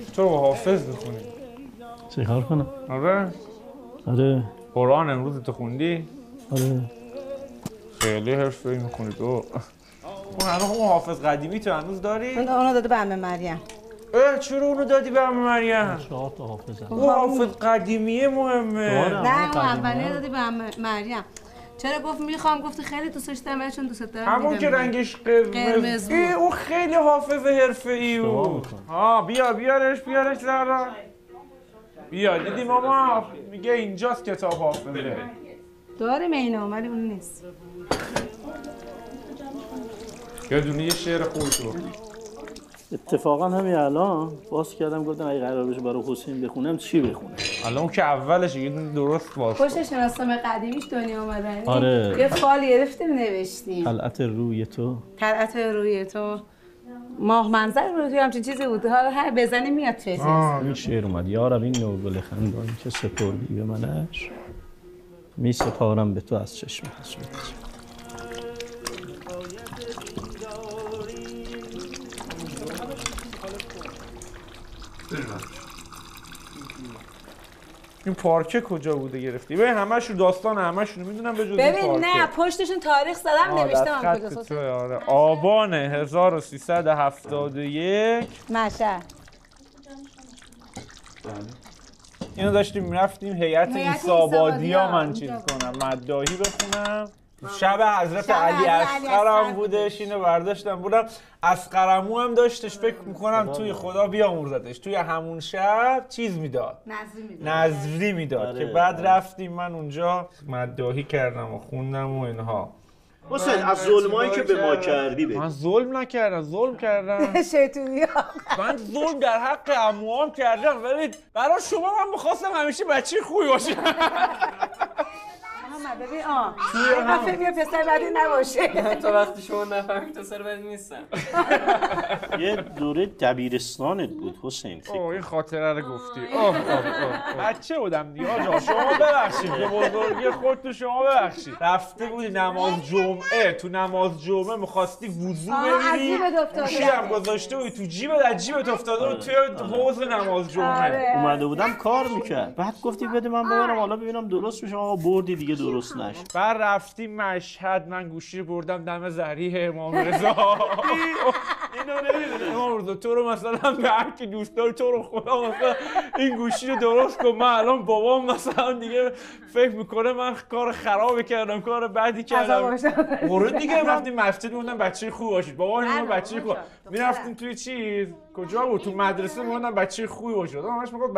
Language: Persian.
تو رو حافظ بخونی. چیکار کنم؟ آره. قرآن امروز تو خوندی؟ آره. خیلی حرفه‌ای می‌خونی تو. اون حافظ قدیمی تو هنوز داری؟ اونو داده به عمه مریم. چرا اونو دادی به عمه مریم؟ 4 تا حافظ هست. اون حافظ قدیمیه مهمه. نه اون اولیه دادی به عمه مریم. چرا گفت میخوام؟ گفتی خیلی دوستش دارم چون دوست دارم. همون که رنگش قرمز بود. اون خیلی حافظ حرفه‌ای بود. بیارش زهرا. بیا دیدی ماما میگه اینجاست کتاب حافظه. داریم اینا ولی اون نیست. یه دونه یه شعر خودت رو. اتفاقا همین الان باز کردم گفتم اگه قرار بشه برای حسین بخونم چی بخونم؟ الان اون که اولش یه دونه درست باز. پشت شناسنامه قدیمیش دنیا اومدن. آره. یه فال گرفتیم نوشتیم. طلعت روی تو. طلعت روی تو. ماه منظر روی تو همچین چیزی بود. حالا هر بزنی میاد فیزیک. این شعر اومد یارب این نوگل خندان که سپردی به منش می سپارم به تو از چشم حسرت. این پارکه کجا بوده گرفتی؟ ببین همشون داستان همشون میدونم به جز این ببین پارکه. نه پشتشون تاریخ زدم نوشتم کجاست. آره آبان 1371 مشهد. اینو داشتیم میرفتیم هیئت ایسابادیا من چیز کنم مداحی بخونم. شب حضرت علی اصغرم بودش اینو برداشتم بودم. اصغرمو هم داشتش فکر میکنم توی خدا بیامرزتش توی همون شب چیز میداد نظری میداد که بعد رفتیم من اونجا مداحی کردم و خوندم و اینها. حسین از ظلمایی که به ما کردی من ظلم نکردم ظلم کردم شیطونی ها. من ظلم در حق عموام کردم ولی برای شما من می‌خواستم همیشه بچه خوبی باشم. ببین فکر بیا پسر بدی نباشه. تا وقتی شما نفهمید پسر بدی نیستم. یه دوره دبیرستانت بود حسین. این خاطره رو گفتی. بچه بودم دیگه آجا شما ببخشید به بزرگی خودتون شما ببخشید. رفته بودی نماز جمعه تو نماز جمعه می‌خواستی وضو بگیری گوشی هم گذاشته بودی تو جیبت از جیبت افتاده بود توی حوض نماز جمعه. اومده بودم کار میکرد بعد گفتی بده من ببرم حالا ببینم درست میشه. آقا بردی دیگه درست نشه. بعد رفتیم مشهد من گوشی رو بردم دم ذریح امام رضا. اینو نمیدونم امام رضا تو رو مثلا به هر کی دوست داری تو رو خدا مثلا این گوشی رو درست کن. من الان بابام مثلا دیگه فکر میکنه من کار خرابی کردم کار بدی کردم. قرآن دیگه رفتیم مسجد موندم بچه خوب باشید. بابا اینو بچه خوب میرفتیم توی چیز کجا بود تو مدرسه موندم بچه خوبی باشید. همش میگفت